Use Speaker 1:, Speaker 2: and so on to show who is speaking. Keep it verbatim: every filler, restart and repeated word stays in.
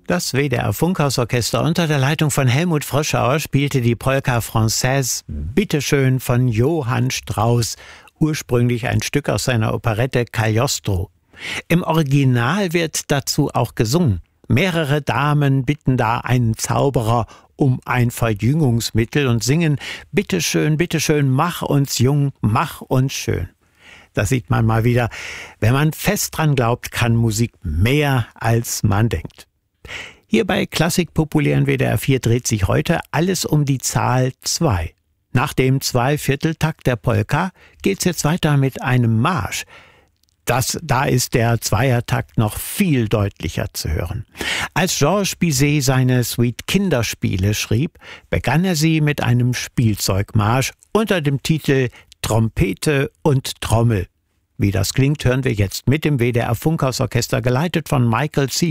Speaker 1: Das W D R-Funkhausorchester unter der Leitung von Helmut Froschauer spielte die Polka Française Bitteschön von Johann Strauss, ursprünglich ein Stück aus seiner Operette Cagliostro. Im Original wird dazu auch gesungen. Mehrere Damen bitten da einen Zauberer um ein Verjüngungsmittel und singen Bitteschön, bitteschön, mach uns jung, mach uns schön. Da sieht man mal wieder, wenn man fest dran glaubt, kann Musik mehr, als man denkt. Hier bei Klassik populär in W D R vier dreht sich heute alles um die Zahl zwei. Nach dem Zweivierteltakt der Polka geht's jetzt weiter mit einem Marsch. Das, da ist der Zweiertakt noch viel deutlicher zu hören. Als Georges Bizet seine Suite Kinderspiele schrieb, begann er sie mit einem Spielzeugmarsch unter dem Titel Trompete und Trommel. Wie das klingt, hören wir jetzt mit dem W D R-Funkhausorchester, geleitet von Michael C.